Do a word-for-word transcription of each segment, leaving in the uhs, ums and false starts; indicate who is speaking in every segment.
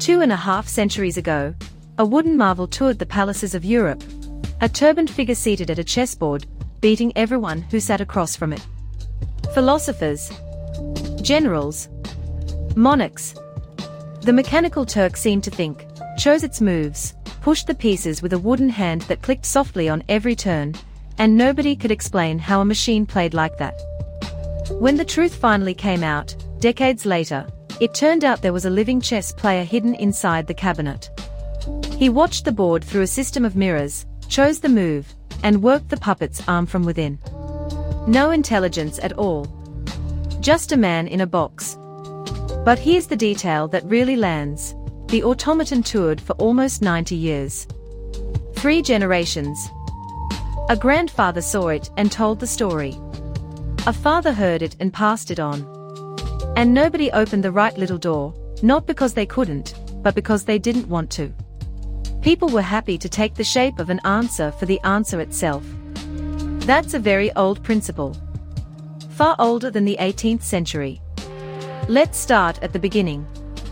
Speaker 1: Two and a half centuries ago, a wooden marvel toured the palaces of Europe, a turbaned figure seated at a chessboard, beating everyone who sat across from it. Philosophers, generals, monarchs. The mechanical Turk seemed to think, chose its moves, pushed the pieces with a wooden hand that clicked softly on every turn, and nobody could explain how a machine played like that. When the truth finally came out, decades later, it turned out there was a living chess player hidden inside the cabinet. He watched the board through a system of mirrors, chose the move, and worked the puppet's arm from within. No intelligence at all. Just a man in a box. But here's the detail that really lands. The automaton toured for almost ninety years. Three generations. A grandfather saw it and told the story. A father heard it and passed it on. And nobody opened the right little door, not because they couldn't, but because they didn't want to. People were happy to take the shape of an answer for the answer itself. That's a very old principle. Far older than the eighteenth century. Let's start at the beginning.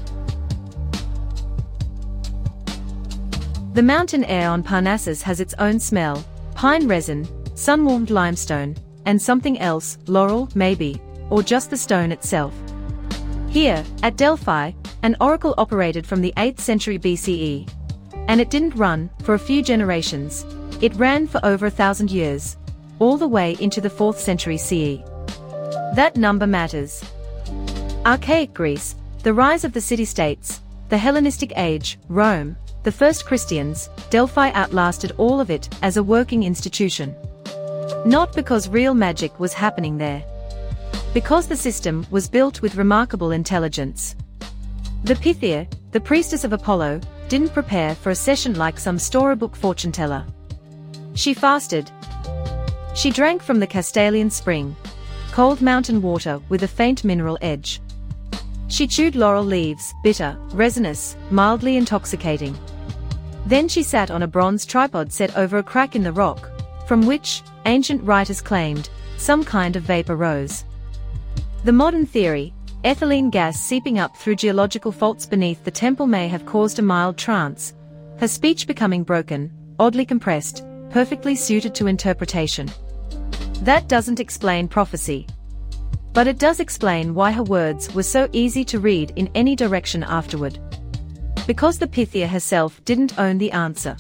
Speaker 1: The mountain air on Parnassus has its own smell, pine resin, sun-warmed limestone, and something else, laurel, maybe, or just the stone itself. Here, at Delphi, an oracle operated from the eighth century B C E. And it didn't run for a few generations, it ran for over a thousand years, all the way into the fourth century C E. That number matters. Archaic Greece, the rise of the city-states, the Hellenistic age, Rome, the first Christians, Delphi outlasted all of it as a working institution. Not because real magic was happening there. Because the system was built with remarkable intelligence. The Pythia, the priestess of Apollo, didn't prepare for a session like some storybook fortune teller. She fasted. She drank from the Castalian spring, cold mountain water with a faint mineral edge. She chewed laurel leaves, bitter, resinous, mildly intoxicating. Then she sat on a bronze tripod set over a crack in the rock, from which, ancient writers claimed, some kind of vapor rose. The modern theory, ethylene gas seeping up through geological faults beneath the temple, may have caused a mild trance, her speech becoming broken, oddly compressed, perfectly suited to interpretation. That doesn't explain prophecy. But it does explain why her words were so easy to read in any direction afterward. Because the Pythia herself didn't own the answer.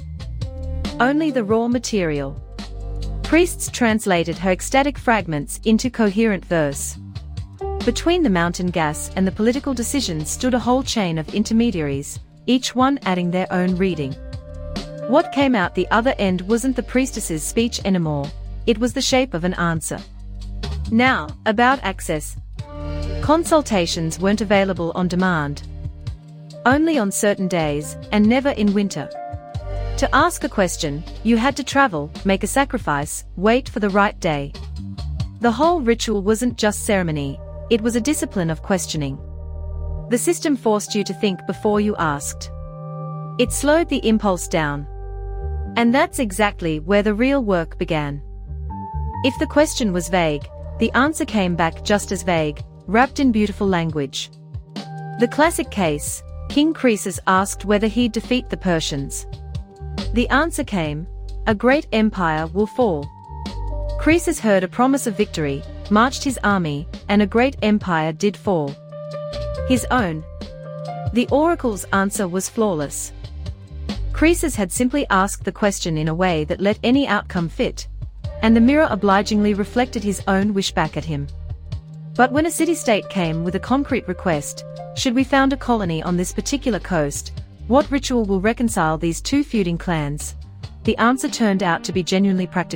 Speaker 1: Only the raw material. Priests translated her ecstatic fragments into coherent verse. Between the mountain gas and the political decisions stood a whole chain of intermediaries, each one adding their own reading. What came out the other end wasn't the priestess's speech anymore, it was the shape of an answer. Now, about access. Consultations weren't available on demand. Only on certain days, and never in winter. To ask a question, you had to travel, make a sacrifice, wait for the right day. The whole ritual wasn't just ceremony, it was a discipline of questioning. The system forced you to think before you asked. It slowed the impulse down. And that's exactly where the real work began. If the question was vague, the answer came back just as vague, wrapped in beautiful language. The classic case, King Croesus asked whether he'd defeat the Persians. The answer came, a great empire will fall. Croesus heard a promise of victory, marched his army, and a great empire did fall. His own. The oracle's answer was flawless. Croesus had simply asked the question in a way that let any outcome fit, and the mirror obligingly reflected his own wish back at him. But when a city-state came with a concrete request, should we found a colony on this particular coast, what ritual will reconcile these two feuding clans? The answer turned out to be genuinely practical.